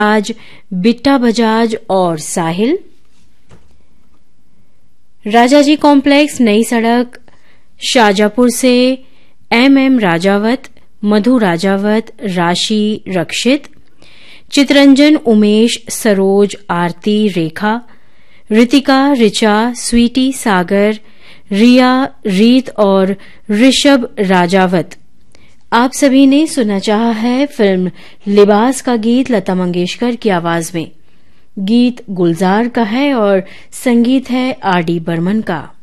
आज बिट्टा बजाज और साहिल। राजाजी कॉम्प्लेक्स, नई सड़क, शाजापुर से एम राजावत, मधु राजावत, राशि, रक्षित, चितरंजन, उमेश, सरोज, आरती, रेखा, रितिका, ऋचा, स्वीटी, सागर, रिया, रीत और ऋषभ राजावत। आप सभी ने सुना चाहा है फिल्म लिबास का गीत लता मंगेशकर की आवाज में। गीत गुलजार का है और संगीत है आर डी बर्मन का।